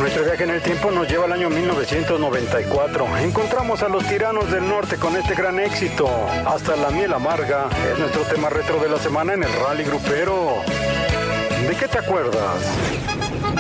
Nuestro viaje en el tiempo nos lleva al año 1994. Encontramos a los Tiranos del Norte con este gran éxito. Hasta la miel amarga es nuestro tema retro de la semana en el Rally Grupero. ¿De qué te acuerdas?